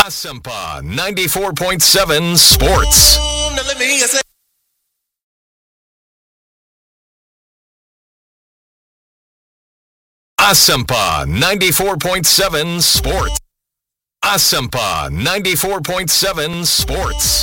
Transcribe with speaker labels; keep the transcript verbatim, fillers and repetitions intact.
Speaker 1: Asampa ninety-four point seven Sports. Asampa ninety-four point seven Sports. Asampa ninety-four point seven Sports.